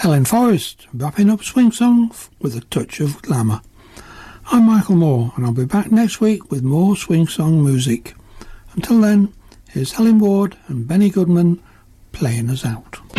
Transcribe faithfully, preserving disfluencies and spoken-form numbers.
Helen Forrest, wrapping up Swing Song with a touch of glamour. I'm Michael Moore, and I'll be back next week with more Swing Song music. Until then, here's Helen Ward and Benny Goodman playing us out.